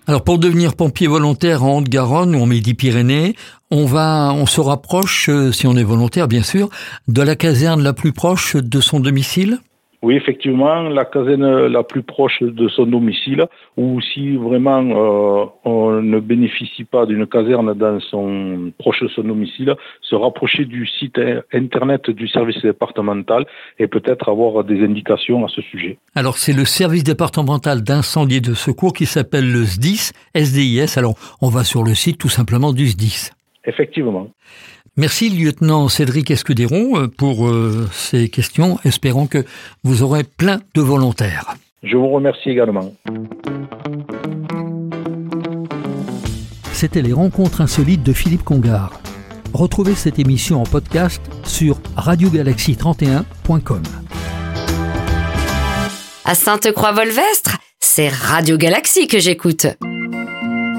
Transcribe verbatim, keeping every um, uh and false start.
Alors pour devenir pompier volontaire en Haute-Garonne ou en Midi-Pyrénées, on va, on se rapproche, euh, si on est volontaire bien sûr, de la caserne la plus proche de son domicile ? Oui, effectivement, la caserne la plus proche de son domicile, ou si vraiment euh, on ne bénéficie pas d'une caserne dans son proche de son domicile, se rapprocher du site internet du service départemental et peut-être avoir des indications à ce sujet. Alors c'est le service départemental d'incendie et de secours qui s'appelle le S D I S, S D I S. Alors on va sur le site tout simplement du S D I S. Effectivement. Merci, lieutenant Cédric Escudéron, pour euh, ces questions. Espérons que vous aurez plein de volontaires. Je vous remercie également. C'était les rencontres insolites de Philippe Congar. Retrouvez cette émission en podcast sur radio galaxie trente et un point com. À Sainte-Croix-Volvestre, c'est Radio Galaxie que j'écoute.